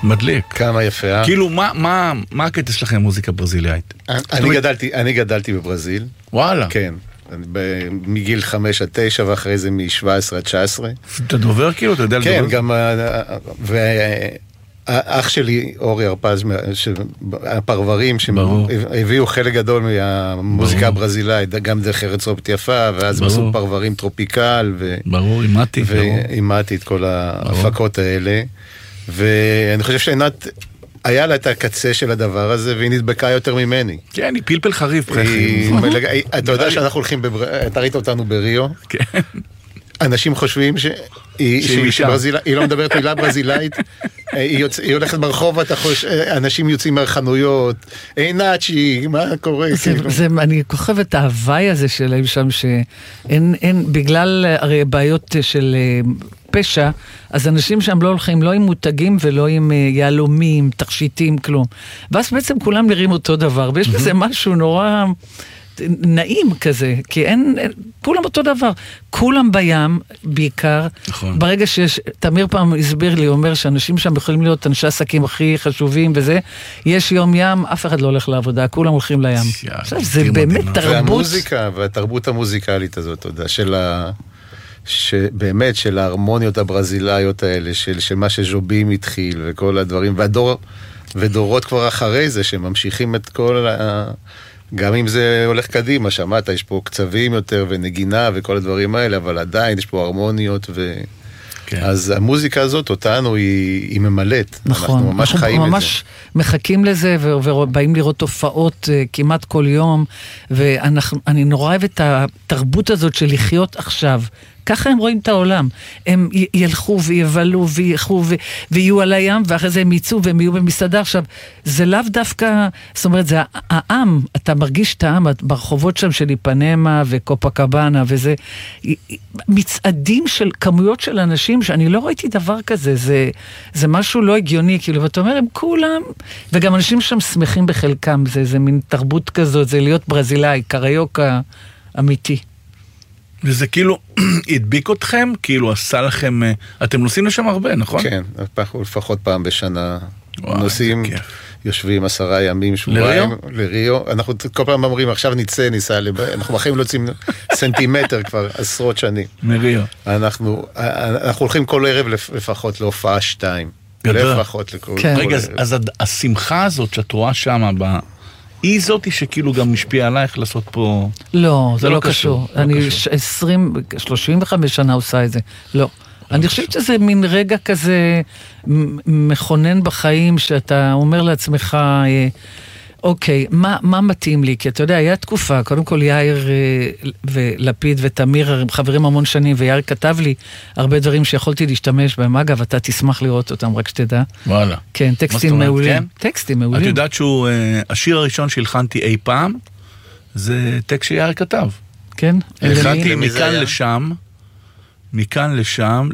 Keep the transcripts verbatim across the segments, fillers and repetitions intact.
מדליק. כמה יפה. כאילו, מה, מה, מה הקטע שלכם מוזיקה ברזילאית? אני גדלתי, אני גדלתי בברזיל. וואלה. כן. מגיל חמש עד תשע, ואחרי זה מ-שבע עשרה עד תשע עשרה. אתה דובר כאילו? אתה יודע לדבר? כן, גם... האח שלי, אורי הרפז, הפרברים, שהביאו חלק גדול מהמוזיקה הברזילאית, גם דרך ארץ טרופית יפה, ואז עשו פרברים טרופיקל. ברור, אימתי. ואימתי את כל ההפקות האלה. ואני חושב שעינת... היה לה את הקצה של הדבר הזה, והיא נדבקה יותר ממני. כן, היא פלפל חריף פרחים. אתה יודע שאנחנו הולכים, אתה ראית אותנו בריו? כן. אנשים חושבים שהיא לא מדברת מילה ברזילאית, היא הולכת ברחוב, אנשים יוצאים מהחנויות, עינת שהיא, מה קורה? אני כוכב את ההוואי הזה שלהם שם, שאין, בגלל הרי בעיות של... פשע, אז אנשים שם לא הולכים לא עם מותגים ולא עם יעלומים, תכשיטים, כלום. ואז בעצם כולם נראים אותו דבר, ויש בזה משהו נורא נעים כזה, כי אין, כולם אותו דבר. כולם בים, בעיקר, ברגע שיש, תמיר פעם הסביר לי, אומר שאנשים שם יכולים להיות אנשי עסקים הכי חשובים וזה, יש יום ים, אף אחד לא הולך לעבודה, כולם הולכים לים. עכשיו, זה באמת תרבות. והמוזיקה, והתרבות המוזיקלית הזאת, אתה יודע, של ה... שבאמת של ההרמוניות הברזילאיות האלה, של, של מה שז'ובים התחיל וכל הדברים, והדור, ודורות כבר אחרי זה, שממשיכים את כל ה... גם אם זה הולך קדימה, שמעת, יש פה קצבים יותר ונגינה וכל הדברים האלה, אבל עדיין יש פה הרמוניות ו... כן. אז המוזיקה הזאת, אותנו, היא, היא ממלאת. נכון. אנחנו ממש אנחנו חיים ממש את זה. מחכים לזה, ובאים לראות תופעות כמעט כל יום, ואני נורא אוהב את התרבות הזאת של לחיות עכשיו. ככה הם רואים את העולם. הם ילכו ויבלו וילכו ויהיו על הים, ואחרי זה הם ייצאו והם יהיו במסעדה. עכשיו, זה לאו דווקא, זאת אומרת, זה העם, אתה מרגיש את העם ברחובות שם של איפנמה וקופקבנה, וזה מצעדים של כמויות של אנשים, שאני לא ראיתי דבר כזה, זה, זה משהו לא הגיוני, כאילו, ואתה אומר, הם כולם, וגם אנשים שם שמחים בחלקם, זה, זה מין תרבות כזאת, זה להיות ברזילאי, קריוקה אמיתי. וזה כאילו הדביק אתכם, כאילו עשה לכם, אתם נוסעים לשם הרבה, נכון? כן, לפחות פעם בשנה נוסעים, יושבים עשרה ימים, שבועיים, לריו, אנחנו כל פעם אומרים, עכשיו נצא, ניסע, אנחנו בחיים לא יוצאים סנטימטר כבר עשרות שנים. מריו. אנחנו הולכים כל ערב לפחות להופעה שתיים. לפחות לכל ערב. רגע, אז השמחה הזאת שאת רואה שם ב... היא זאתי שכאילו גם משפיעה עלייך לעשות פה... לא, זה לא קשור. אני עשרים, שלושים וחמש שנה עושה את זה. לא. אני חושבת שזה מין רגע כזה מכונן בחיים, שאתה אומר לעצמך, אוקיי, מה, מה מתאים לי? כי אתה יודע, היה תקופה, קודם כל יאיר ולפיד ותמיר, הם חברים המון שנים, ויאיר כתב לי הרבה דברים שיכולתי להשתמש בהם. אגב, אתה תשמח לראות אותם, רק שתדע. וואלה. כן, טקסטים מעולים. טקסטים מעולים. את יודעת שהוא, השיר הראשון שהלחנתי אי פעם, זה טקסט שיאיר כתב. כן? הלחנתי מכאן לשם, מכאן לשם,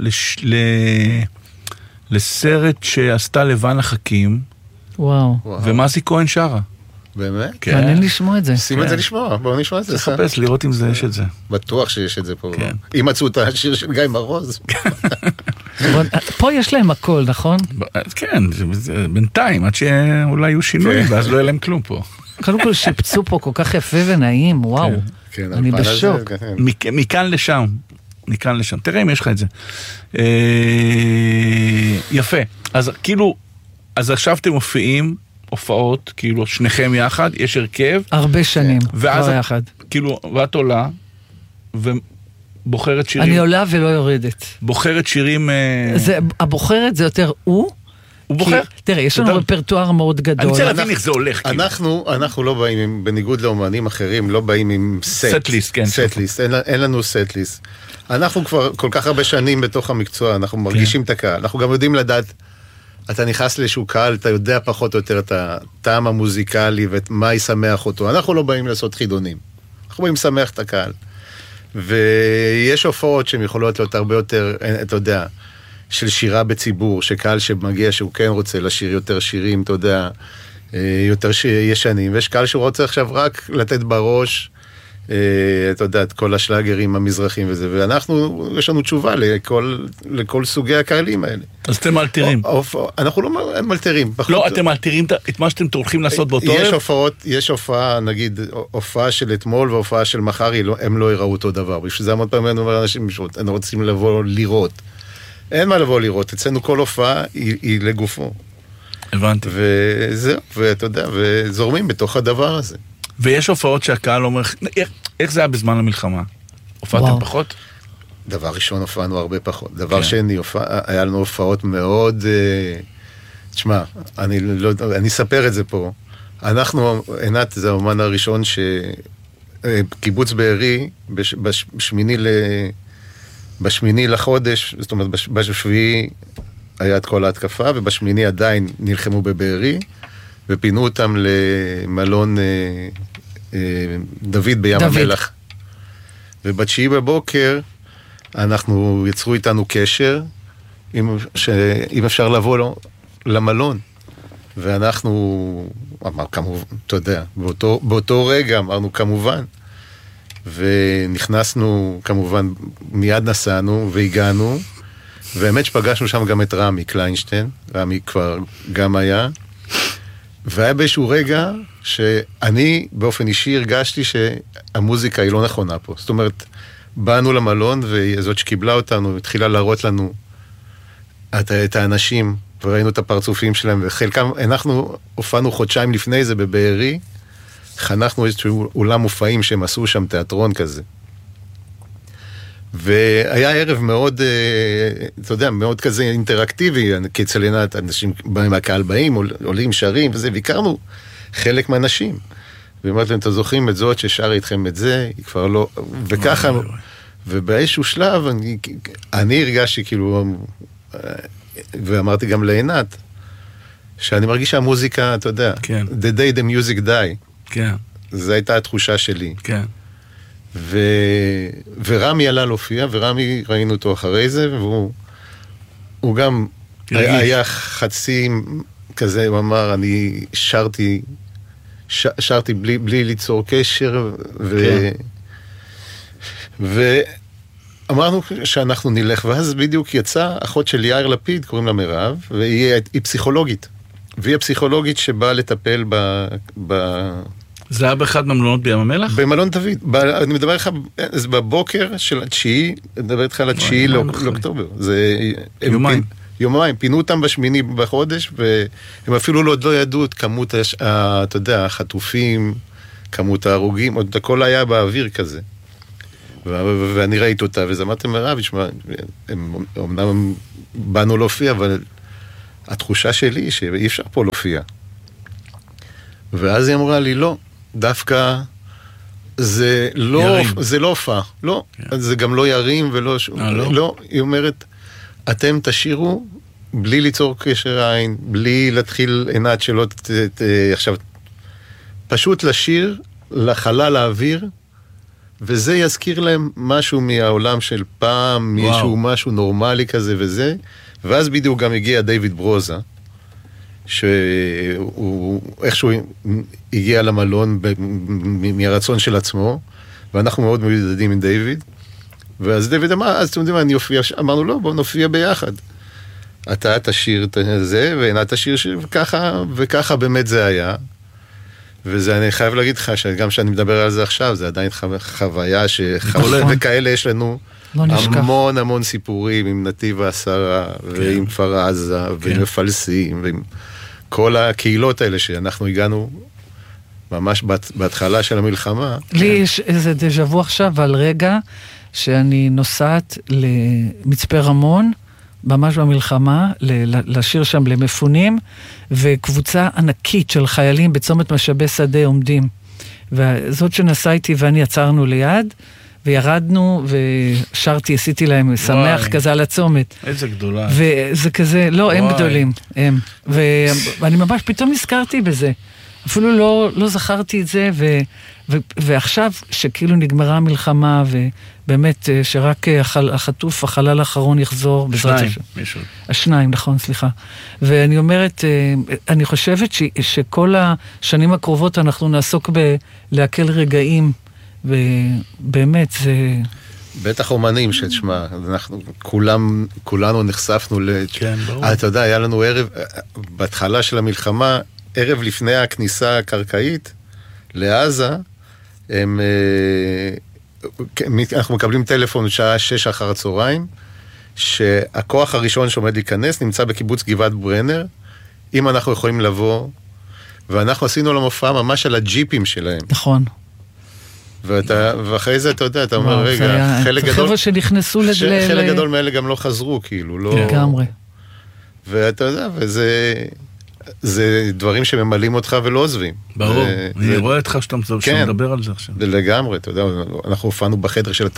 לסרט שעשתה לבן החכים, וואו. ומאזי כהן שרה. באמת? מעניין לשמוע את זה. שים את זה לשמוע, בואו נשמע את זה. לחפש, לראות אם זה יש את זה. בטוח שיש את זה פה. אם מצאו את השיר של גיא מרוז. פה יש להם הכל, נכון? כן, בינתיים, עד שאולי יהיו שינויים, ואז לא יהיה להם כלום פה. קודם כל שיפצו פה כל כך יפה ונעים, וואו. אני בשוק. מכאן לשם. מכאן לשם. תראה אם יש לך את זה. יפה. אז כאילו, אז עכשיו אתם מופיעים, הופעות, כאילו, שניכם יחד, יש הרכב. הרבה שנים, ואז כבר יחד. כאילו, ואת עולה, ובוחרת שירים. אני עולה ולא יורדת. בוחרת שירים... זה, הבוחרת זה יותר הוא. הוא בוחר. תראה, יש לנו רפרטואר מאוד גדול. אני רוצה להבין איך זה הולך. אנחנו, אנחנו לא באים, בניגוד לאומנים אחרים, לא באים עם סט. סט-ליסט, כן. סט-ליסט, אין לנו סט-ליסט. אנחנו כבר כל כך הרבה שנים בתוך המקצוע, אנחנו מרגישים את הקהל. אנחנו גם יודעים לדעת, אתה נכנס לאיזשהו קהל, אתה יודע פחות או יותר את הטעם המוזיקלי ואת מה ישמח אותו. אנחנו לא באים לעשות חידונים. אנחנו באים לשמח את הקהל. ויש הופעות שהן יכולות להיות הרבה יותר, אתה יודע, של שירה בציבור, שקהל שמגיע שהוא כן רוצה לשיר יותר שירים, אתה יודע, יותר ישנים, ויש קהל שהוא רוצה עכשיו רק לתת בראש, אתה יודע, את כל השלאגרים המזרחים וזה, ואנחנו, יש לנו תשובה לכל, לכל סוגי הקהלים האלה. אז אתם מלתירים. אנחנו לא מלתירים. לא, אתם מלתירים את מה שאתם הולכים לעשות באותו ערב? יש הופעות, יש הופעה, נגיד, הופעה של אתמול והופעה של מחר, הם לא יראו אותו דבר. בשביל זה המון פעמים אנשים רוצים לבוא לראות. אין מה לבוא לראות, אצלנו כל הופעה היא, היא לגופו. הבנתי. וזהו, ואתה יודע, וזורמים בתוך הדבר הזה. ויש הופעות שהקהל אומר, איך, איך זה היה בזמן המלחמה? הופעתם פחות? דבר ראשון, הופענו הרבה פחות. דבר כן. שני, הופע, היה לנו הופעות מאוד... Uh, תשמע, אני, לא, אני אספר את זה פה. אנחנו, עינת, זה האומן הראשון שקיבוץ בארי, בש, בש, בשמיני ל... בשמיני לחודש, זאת אומרת, בשביעי היה את כל ההתקפה, ובשמיני עדיין נלחמו בבארי, ופינו אותם למלון אה, אה, דוד בים דוד. המלח. ובתשיעי בבוקר, אנחנו יצרו איתנו קשר, אם, ש, אם אפשר לבוא לו, למלון. ואנחנו, אמר, כמובן, אתה יודע, באותו, באותו רגע אמרנו כמובן, ונכנסנו, כמובן, מיד נסענו והגענו, והאמת שפגשנו שם גם את רמי קליינשטיין, רמי כבר גם היה, והיה באיזשהו רגע שאני באופן אישי הרגשתי שהמוזיקה היא לא נכונה פה. זאת אומרת, באנו למלון, וזאת שקיבלה אותנו, התחילה להראות לנו את, את האנשים, וראינו את הפרצופים שלהם, וחלקם, אנחנו הופענו חודשיים לפני זה בבארי, חנכנו איזשהו אולם מופעים שהם עשו שם תיאטרון כזה. והיה ערב מאוד, אתה יודע, מאוד כזה אינטראקטיבי, כי אצל עינת אנשים מהקהל באים, עולים, שרים וזה, והכרנו חלק מהאנשים. ואמרתי להם, אתם זוכרים את זאת ששרה איתכם את זה, היא כבר לא, וככה, ובאיזשהו שלב אני, אני הרגשתי כאילו, ואמרתי גם לעינת, שאני מרגיש שהמוזיקה, אתה יודע, כן. the day the music die. כן. זו הייתה התחושה שלי. כן. ו... ורמי עלה להופיע, ורמי ראינו אותו אחרי זה, והוא הוא גם היה, היה חצי כזה, הוא אמר, אני שרתי, ש... שרתי בלי, בלי ליצור קשר, ו... כן. ואמרנו שאנחנו נלך, ואז בדיוק יצאה אחות של יאיר לפיד, קוראים לה מירב, והיא פסיכולוגית. והיא הפסיכולוגית שבאה לטפל ב... ב... זה היה באחד מהמלונות בים המלח? במלון דוד. ב... אני מדבר לך, זה בבוקר של התשיעי, אני מדבר איתך על התשיעי לאוקטובר. זה... יומיים. יומיים. פינו אותם בשמיני בחודש, והם אפילו לא, לא ידעו את כמות, הש... אתה יודע, החטופים, כמות ההרוגים, עוד הכל היה באוויר כזה. ו... ואני ראיתי אותה, וזה אמרתי מרב, הם אמנם באנו להופיע, אבל התחושה שלי היא שאי אפשר פה להופיע. ואז היא אמרה לי, לא, דווקא זה לא, זה לא הופעה, לא, yeah. זה גם לא ירים ולא, ש... לא? לא, היא אומרת, אתם תשירו בלי ליצור קשר עין, בלי להתחיל עינת שלא, ת, ת, ת, עכשיו, פשוט לשיר לחלל האוויר, וזה יזכיר להם משהו מהעולם של פעם, wow. מישהו, משהו נורמלי כזה וזה, ואז בדיוק גם הגיע דיוויד ברוזה, שהוא איכשהו הגיע למלון מהרצון של עצמו, ואנחנו מאוד מיודדים עם דיוויד, ואז דיוויד אמר, אז אתם יודעים מה, אני אופיע, אמרנו לא, בואו נופיע ביחד. אתה תשיר את זה, ועינת תשיר שיר, וככה, וככה באמת זה היה. וזה אני חייב להגיד לך, שגם שאני מדבר על זה עכשיו, זה עדיין חוויה שחולה, וכאלה יש לנו המון המון סיפורים עם נתיב העשרה, ועם כפר עזה, ועם מפלסים, ועם כל הקהילות האלה שאנחנו הגענו ממש בהתחלה של המלחמה. לי יש איזה דז'ה וו עכשיו על רגע שאני נוסעת למצפה רמון, ממש במלחמה, לשיר שם למפונים, וקבוצה ענקית של חיילים בצומת משאבי שדה עומדים. וזאת שנסעה איתי ואני עצרנו ליד, וירדנו ושרתי, עשיתי להם שמח וואי. כזה על הצומת. איזה גדולה. וזה כזה, לא, וואי. הם גדולים, הם. ואני ממש פתאום נזכרתי בזה. אפילו לא, לא זכרתי את זה, ו, ו, ועכשיו שכאילו נגמרה המלחמה, ובאמת שרק החל, החטוף, החלל האחרון יחזור. שניים, מישהו. השניים, נכון, סליחה. ואני אומרת, אני חושבת ש, שכל השנים הקרובות אנחנו נעסוק בלהקל רגעים, ובאמת זה... בטח אומנים שתשמע, אנחנו כולם, כולנו נחשפנו ל... כן, ברור. אתה יודע, היה לנו ערב, בהתחלה של המלחמה, ערב לפני הכניסה הקרקעית לעזה, הם, אנחנו מקבלים טלפון שעה שש אחר הצהריים, שהכוח הראשון שעומד להיכנס נמצא בקיבוץ גבעת ברנר, אם אנחנו יכולים לבוא, ואנחנו עשינו למופע ממש על הג'יפים שלהם. נכון. ואתה, ואחרי זה אתה יודע, אתה אומר, רגע, חלק גדול... חבר'ה שנכנסו לזה... חלק גדול מאלה גם לא חזרו, כאילו, לא... לגמרי. ואתה יודע, וזה... זה דברים שממלאים אותך ולא עוזבים. ברור, אני רואה אותך שאתה מדבר על זה עכשיו. לגמרי, אתה יודע, אנחנו הופענו בחדר של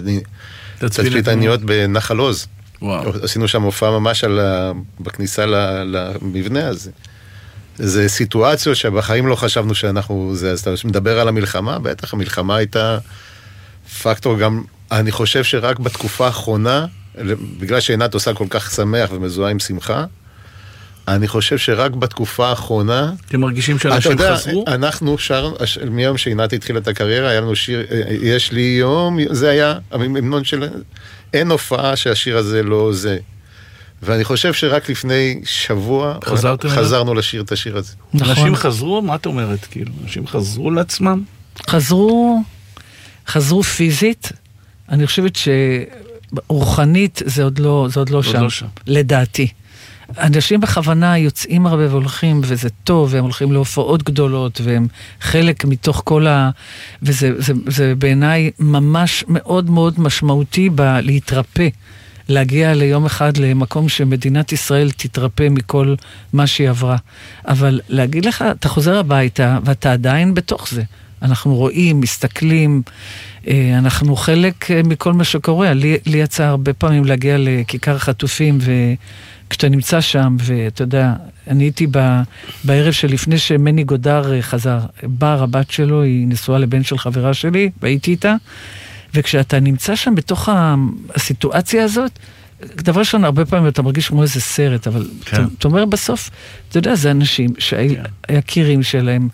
התצפיתניות בנחל עוז. עשינו שם הופעה ממש בכניסה למבנה הזה. זה סיטואציות שבחיים לא חשבנו שאנחנו... אז אתה מדבר על המלחמה, בטח המלחמה הייתה פקטור גם... אני חושב שרק בתקופה האחרונה, בגלל שעינת עושה כל כך שמח ומזוהה עם שמחה, אני חושב שרק בתקופה האחרונה... אתם מרגישים שאנשים חזרו? אנחנו שר, מיום שעינת התחילה את הקריירה, היה לנו שיר, יש לי יום, זה היה הממנון של... אין הופעה שהשיר הזה לא זה. ואני חושב שרק לפני שבוע חזרנו לשיר את השיר הזה. אנשים חזרו? מה את אומרת? כאילו, אנשים חזרו לעצמם? חזרו, חזרו פיזית. אני חושבת שרוחנית זה עוד לא, זה עוד לא שם, לדעתי. אנשים בכוונה יוצאים הרבה והולכים, וזה טוב, והם הולכים להופעות גדולות, והם חלק מתוך כל ה... וזה זה, זה בעיניי ממש מאוד מאוד משמעותי בלהתרפא, להגיע ליום אחד למקום שמדינת ישראל תתרפא מכל מה שהיא עברה. אבל להגיד לך, אתה חוזר הביתה, ואתה עדיין בתוך זה. אנחנו רואים, מסתכלים, אנחנו חלק מכל מה שקורה. לי, לי יצא הרבה פעמים להגיע לכיכר החטופים, וכשאתה נמצא שם, ואתה יודע, אני הייתי ב, בערב שלפני שמני גודר חזר, באה הבת שלו, היא נשואה לבן של חברה שלי, והייתי איתה, וכשאתה נמצא שם בתוך הסיטואציה הזאת, דבר ראשון, הרבה פעמים אתה מרגיש כמו איזה סרט, אבל כן. אתה, אתה אומר בסוף, אתה יודע, זה אנשים שהיקירים שלהם.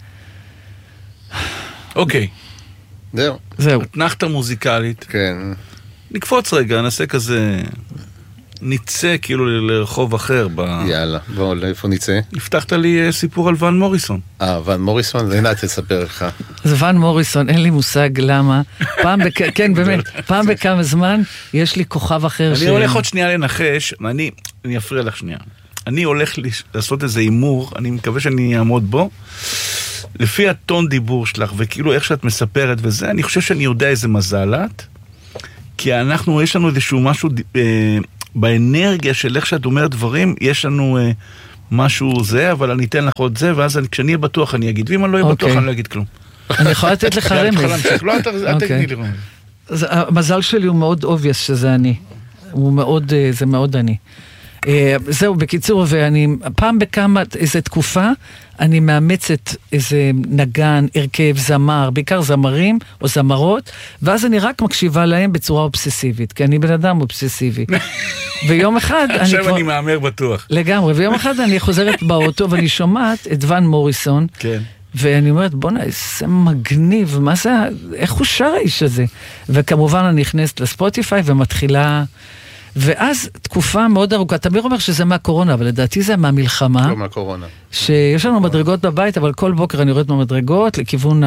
אוקיי. זהו. זהו. התנחת מוזיקלית. כן. נקפוץ רגע, נעשה כזה... ניצא כאילו לרחוב אחר. ב... יאללה, בואו, לאיפה ניצא? הבטחת לי סיפור על ון מוריסון. אה, ון מוריסון? זה הנה תספר לך. זה ון מוריסון, אין לי מושג למה. פעם בכ... כן, באמת, פעם בכמה זמן יש לי כוכב אחר ש... אני הולך עוד שנייה לנחש, ואני אני אפריע לך שנייה. אני הולך לעשות איזה אימור, אני מקווה שאני אעמוד בו. לפי הטון דיבור שלך, וכאילו איך שאת מספרת וזה, אני חושב שאני יודע איזה מזל את, כי אנחנו, יש לנו איזשהו משהו... אה, באנרגיה של איך שאת אומרת דברים, יש לנו אה, משהו זה, אבל אני אתן לך עוד זה, ואז אני, כשאני אהיה בטוח אני אגיד, ואם אני לא אהיה בטוח אני לא אגיד כלום. אני יכולה לתת לך רמז. לא, אל תגידי לי רמז. המזל שלי הוא מאוד obvious שזה אני. הוא מאוד, זה מאוד אני. זהו, בקיצור, ואני פעם בכמה, איזו תקופה, אני מאמצת איזה נגן, הרכב, זמר, בעיקר זמרים או זמרות, ואז אני רק מקשיבה להם בצורה אובססיבית, כי אני בן אדם אובססיבי. ויום אחד... עכשיו אני מאמר בטוח. לגמרי, ויום אחד אני חוזרת באוטו ואני שומעת את ון מוריסון, כן. ואני אומרת, בונה, איזה מגניב, מה זה, איך הוא שר האיש הזה? וכמובן אני נכנסת לספוטיפיי ומתחילה... ואז תקופה מאוד ארוכה, תמיר אומר שזה מהקורונה, אבל לדעתי זה מהמלחמה. לא מהקורונה. שיש לנו מדרגות בבית, אבל כל בוקר אני יורדת במדרגות לכיוון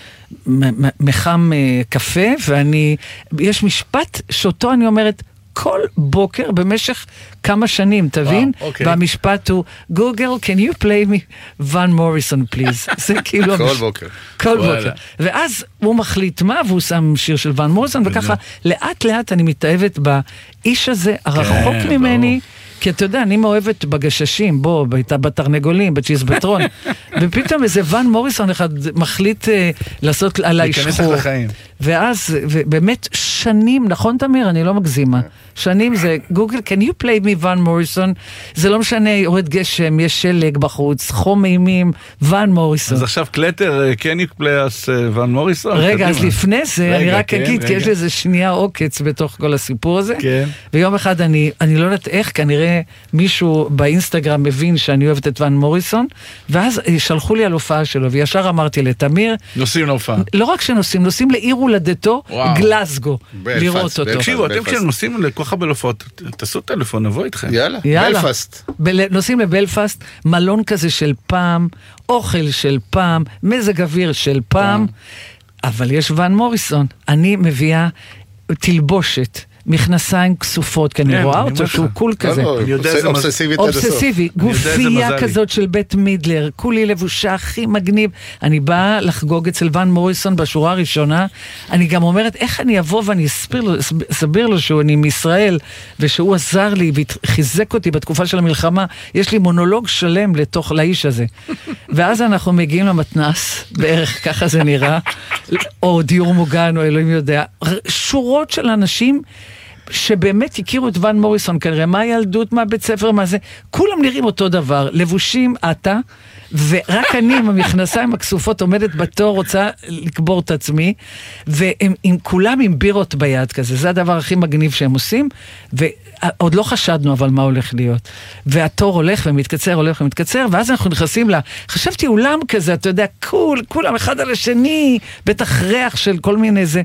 המחם קפה, ואני, יש משפט שאותו אני אומרת, כל בוקר במשך כמה שנים, תבין? וואו, אוקיי. והמשפט הוא, גוגל, can you play me ון מוריסון, please? זה כאילו... כל בוקר. כל בוקר. ואז הוא מחליט מה, והוא שם שיר של ון מוריסון, וככה לאט לאט אני מתאהבת באיש הזה, הרחוק ממני, כי אתה יודע, אני מאוהבת בגששים, בוא, בתרנגולים, בצ'יזבטרון, ופתאום איזה ון מוריסון אחד מחליט לעשות עליי שחור. ואז, באמת שנים, נכון תמיר? אני לא מגזימה. שנים זה, גוגל, can you play me ון מוריסון? זה לא משנה, יורד גשם, יש שלג בחוץ, חום אימים, ון מוריסון. אז עכשיו קלטר, can you play us ון מוריסון? רגע, אז לפני זה, אני רק אגיד, כי יש איזה שנייה עוקץ בתוך כל הסיפור הזה. ויום אחד אני, אני לא יודעת איך, כנראה מישהו באינסטגרם מבין שאני אוהבת את ון מוריסון, ואז שלחו לי על הופעה שלו, וישר אמרתי לתמיר, נוסעים להופעה. לא רק שנוסעים, נוסעים לעיר הולדתו, גלסגו, לראות אותו. תקשיבו, אתם כשהם נוסעים לכוחה בלופות, תעשו טלפון, נבוא איתכם. יאללה, בלפאסט. נוסעים לבלפאסט, מלון כזה של פעם, אוכל של פעם, מזג אוויר של פעם, אבל יש ון מוריסון. אני מביאה תלבושת, מכנסיים כסופות, כי אני רואה אותו שהוא קול כזה. אובססיבי, גופייה כזאת של בית מידלר, כולי לבושה הכי מגניב. אני באה לחגוג אצל ון מוריסון בשורה הראשונה, אני גם אומרת, איך אני אבוא ואני אסביר לו שהוא אני מישראל, ושהוא עזר לי וחיזק אותי בתקופה של המלחמה, יש לי מונולוג שלם לתוך לאיש הזה. ואז אנחנו מגיעים למתנס, בערך ככה זה נראה, או דיור מוגן, או אלוהים יודע, שורות של אנשים, שבאמת הכירו את ון מוריסון, כנראה מה ילדות, מה בית ספר, מה זה, כולם נראים אותו דבר, לבושים עתה, ורק אני עם המכנסיים הכסופות עומדת בתור, רוצה לקבור את עצמי, והם עם כולם עם בירות ביד כזה, זה הדבר הכי מגניב שהם עושים, ועוד לא חשדנו אבל מה הולך להיות, והתור הולך ומתקצר, הולך ומתקצר, ואז אנחנו נכנסים לה, חשבתי אולם כזה, אתה יודע, כול, כולם אחד על השני, בטח ריח של כל מיני זה,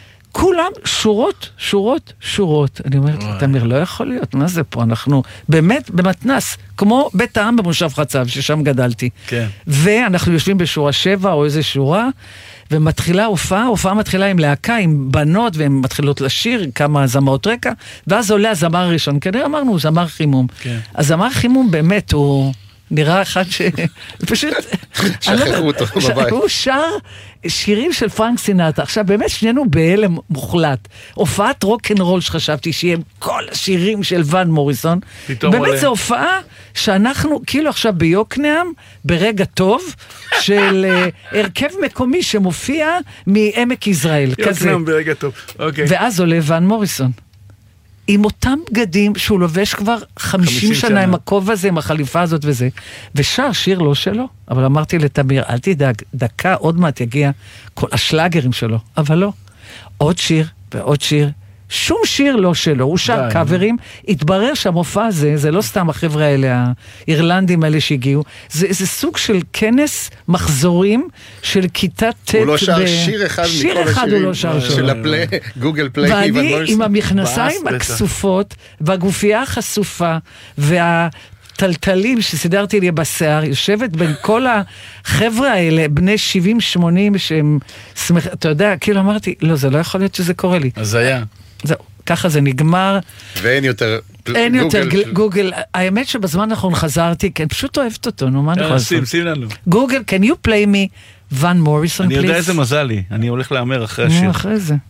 כולם שורות, שורות, שורות. אני אומרת, תמיר, לא יכול להיות, מה זה פה? אנחנו באמת במתנס, כמו בית העם במושב חצב, ששם גדלתי. כן. ואנחנו יושבים בשורה שבע או איזה שורה, ומתחילה הופעה, הופעה מתחילה עם להקה, עם בנות, והן מתחילות לשיר, כמה זמרות רקע, ואז עולה הזמר הראשון, כנראה אמרנו, זמר חימום. כן. הזמר חימום באמת הוא... נראה אחד ש... פשוט... שכחו אותו בבית. הוא שר שירים של פרנק סינטרה. עכשיו, באמת שנינו בהלם מוחלט. הופעת רוק'נ'רול שחשבתי שיהיה כל השירים של ון מוריסון. באמת זו הופעה שאנחנו, כאילו עכשיו ביוקנעם, ברגע טוב, של הרכב מקומי שמופיע מעמק יזרעאל. יוקנעם ברגע טוב. אוקיי. ואז עולה ון מוריסון. עם אותם בגדים שהוא לובש כבר חמישים שנה עם הכובע הזה, עם החליפה הזאת וזה, ושר שיר לא שלו. אבל אמרתי לתמיר, אל תדאג, דקה עוד מעט יגיע כל השלאגרים שלו, אבל לא. עוד שיר ועוד שיר, שום שיר לא שלו, הוא שר קאברים, התברר שהמופע הזה, זה לא סתם החבר'ה האלה, האירלנדים האלה שהגיעו, זה איזה סוג של כנס מחזורים של כיתה ט' הוא לא שר שיר אחד מכל השירים של הפלי, גוגל פליי. ואני עם המכנסיים הכסופות, והגופייה החשופה, וה... טלטלים שסידרתי לי בשיער, יושבת בין כל החבר'ה האלה, בני שבעים שמונים, שהם שמח... אתה יודע, כאילו אמרתי, לא, זה לא יכול להיות שזה קורה לי. אז היה. זהו, ככה זה נגמר. ואין יותר... אין יותר גוגל. האמת שבזמן האחרון חזרתי, כי אני פשוט אוהבת אותו, נו, מה אני יכול לעשות? שים, שים לנו. גוגל, can you play me ון מוריסון, please? אני יודע איזה מזל לי, אני הולך לאמר אחרי השיר. נו, אחרי זה.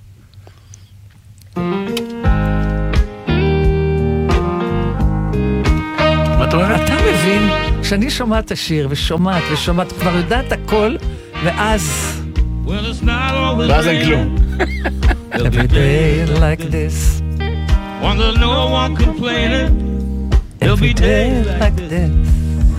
אתה מבין שאני שומעת את השיר ושומעת ושומעת, כבר יודעת הכל, ואז ואז אין כלום. Every day like this, when there's no one complaining, every day like this,